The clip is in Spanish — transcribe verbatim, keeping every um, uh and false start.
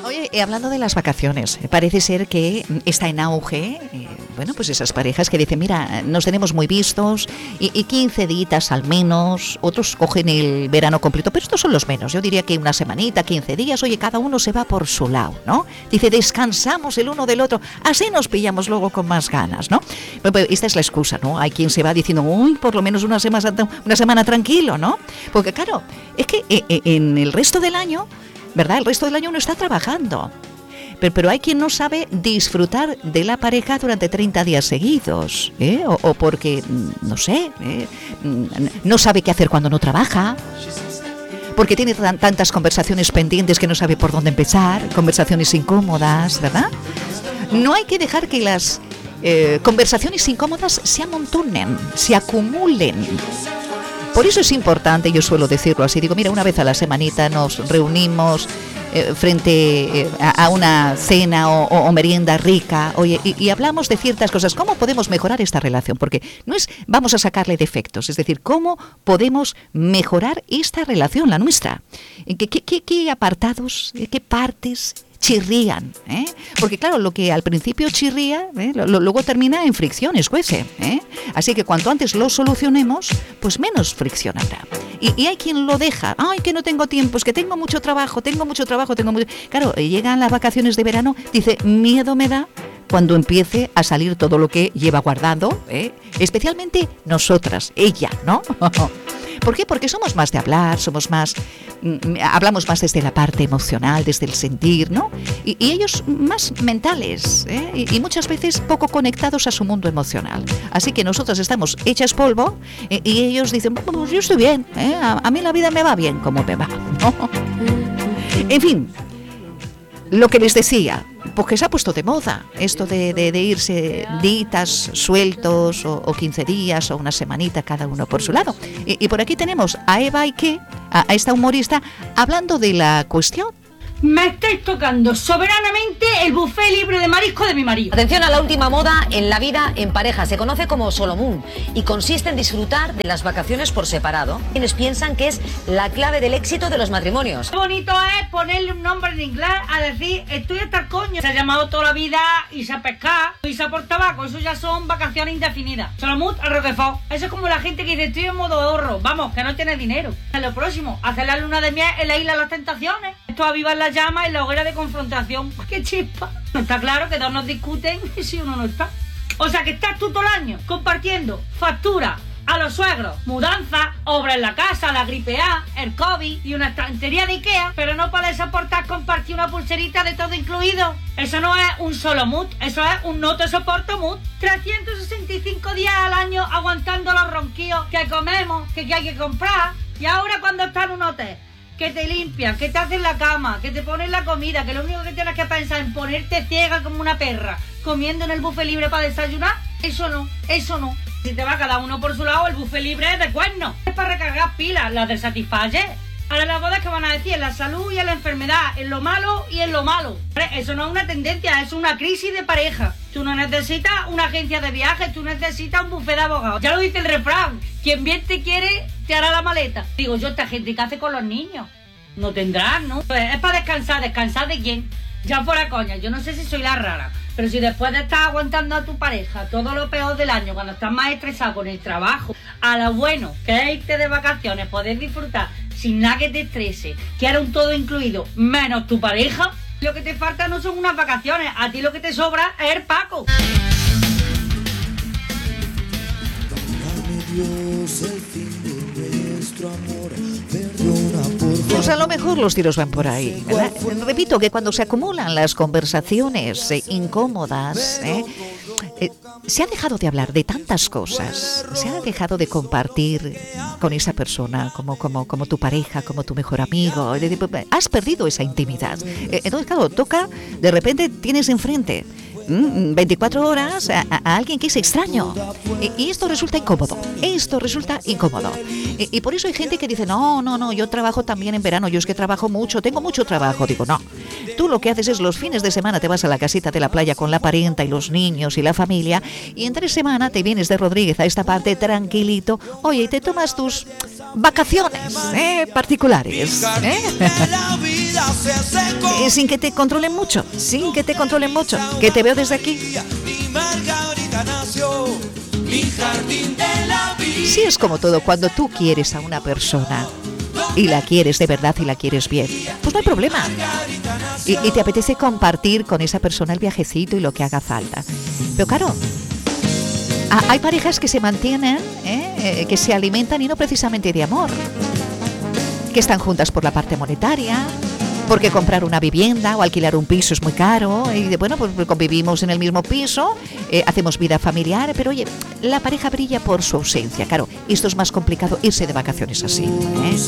Oye, y hablando de las vacaciones, parece ser que está en auge, eh, bueno, pues esas parejas que dicen, mira, nos tenemos muy vistos y, y quince días al menos, otros cogen el verano completo, pero estos son los menos, yo diría que una semanita, quince días, oye, cada uno se va por su lado, ¿no? Dice, descansamos el uno del otro, así nos pillamos luego con más ganas, ¿no? Bueno, pues esta es la excusa, ¿no? Hay quien se va diciendo, uy, por lo menos una semana, una semana tranquilo, ¿no? Porque claro, es que eh, eh, en el resto del año, ¿verdad? El resto del año uno está trabajando. Pero, pero hay quien no sabe disfrutar de la pareja durante treinta días seguidos, ¿eh? o, o porque, no sé, ¿eh? no sabe qué hacer cuando no trabaja, porque tiene tan, tantas conversaciones pendientes que no sabe por dónde empezar, conversaciones incómodas, ¿verdad? No hay que dejar que las eh, conversaciones incómodas se amontonen, se acumulen. Por eso es importante, yo suelo decirlo así, digo, mira, una vez a la semanita nos reunimos eh, frente eh, a, a una cena o, o, o merienda rica, oye, y, y hablamos de ciertas cosas, ¿cómo podemos mejorar esta relación? Porque no es vamos a sacarle defectos, es decir, ¿cómo podemos mejorar esta relación, la nuestra? ¿Qué, qué, qué, qué apartados, qué partes chirrían, ¿eh? Porque claro, lo que al principio chirría, ¿eh? lo, lo, luego termina en fricciones, juece, ¿eh? Así que cuanto antes lo solucionemos, pues menos fricción habrá. Y, y hay quien lo deja, ay, que no tengo tiempo, es que tengo mucho trabajo, tengo mucho trabajo, tengo mucho... Claro, llegan las vacaciones de verano, dice, miedo me da cuando empiece a salir todo lo que lleva guardado, ¿eh? Especialmente nosotras, ella, ¿no? ¿Por qué? Porque somos más de hablar, somos más, mm, hablamos más desde la parte emocional, desde el sentir, ¿no? Y, y ellos más mentales, ¿eh? y, y muchas veces poco conectados a su mundo emocional. Así que nosotros estamos hechas polvo eh, y ellos dicen, bueno, pues yo estoy bien, ¿eh? a, a mí la vida me va bien como me va, ¿no? En fin, lo que les decía, porque se ha puesto de moda esto de, de, de irse días sueltos o, o quince días o una semanita cada uno por su lado. Y, y por aquí tenemos a Eva Ike, a, a esta humorista, hablando de la cuestión. Me estáis tocando soberanamente el buffet libre de marisco de mi marido. Atención a la última moda en la vida en pareja. Se conoce como solomún y consiste en disfrutar de las vacaciones por separado. Quienes piensan que es la clave del éxito de los matrimonios. Qué bonito es ponerle un nombre en inglés a decir estoy hasta el coño. Se ha llamado toda la vida irse a pescar, irse por tabaco. Eso ya son vacaciones indefinidas. Solomún al Roquefort. Eso es como la gente que dice estoy en modo ahorro. Vamos, que no tiene dinero. En lo próximo, hacer la luna de miel en la isla de las tentaciones. Esto avivar la llama en la hoguera de confrontación. ¡Qué chispa! No está claro que dos nos discuten y si uno no está. O sea que estás tú todo el año compartiendo factura a los suegros, mudanza, obra en la casa, la gripe A, el COVID y una estantería de Ikea, pero no puedes soportar compartir una pulserita de todo incluido. Eso no es un solo mood, eso es un no te soporto mood. trescientos sesenta y cinco días al año aguantando los ronquillos que comemos, que, que hay que comprar. Y ahora cuando estás en un hotel, que te limpian, que te hacen la cama, que te ponen la comida, que lo único que tienes que pensar es en ponerte ciega como una perra comiendo en el buffet libre para desayunar, eso no, eso no. Si te va cada uno por su lado, el buffet libre es de cuernos. Es para recargar pilas, las del Satisfyer. Ahora las bodas que van a decir en la salud y en la enfermedad, en lo malo y en lo malo. Eso no es una tendencia, es una crisis de pareja. Tú no necesitas una agencia de viajes, tú necesitas un buffet de abogados. Ya lo dice el refrán, quien bien te quiere, te hará la maleta. Digo yo, esta gente, ¿qué hace con los niños? No tendrán, ¿no? Pues es para descansar, ¿descansar de quién? Ya fuera coña, yo no sé si soy la rara, pero si después de estar aguantando a tu pareja todo lo peor del año, cuando estás más estresado con el trabajo, a lo bueno que es irte de vacaciones, poder disfrutar sin nada que te estrese, que era un todo incluido, menos tu pareja, lo que te falta no son unas vacaciones, a ti lo que te sobra es el Paco. Dios, el fin de nuestro amor, perdona por favor. Pues a lo mejor los tiros van por ahí, ¿verdad? Repito que cuando se acumulan las conversaciones eh, incómodas, eh, eh, se ha dejado de hablar de tantas cosas, se ha dejado de compartir con esa persona como, como, como tu pareja, como tu mejor amigo, has perdido esa intimidad. Eh, entonces, claro, toca, de repente tienes enfrente veinticuatro horas a, a alguien que es extraño y, y esto resulta incómodo, esto resulta incómodo y, y por eso hay gente que dice no, no, no, yo trabajo también en verano, yo es que trabajo mucho, tengo mucho trabajo. Digo, no, tú lo que haces es los fines de semana te vas a la casita de la playa con la parienta y los niños y la familia y entre semana te vienes de Rodríguez a esta parte tranquilito, oye, y te tomas tus vacaciones ¿eh? particulares, ¿eh? eh, sin que te controlen mucho, sin que te controlen mucho, que te veo desde aquí. Sí, es como todo, cuando tú quieres a una persona y la quieres de verdad y la quieres bien, pues no hay problema. Y, y te apetece compartir con esa persona el viajecito y lo que haga falta. Pero claro, hay parejas que se mantienen, ¿eh? que se alimentan y no precisamente de amor, que están juntas por la parte monetaria, porque comprar una vivienda o alquilar un piso es muy caro y de, bueno, pues convivimos en el mismo piso, eh, hacemos vida familiar, pero oye, la pareja brilla por su ausencia. Claro, esto es más complicado, irse de vacaciones así, ¿eh?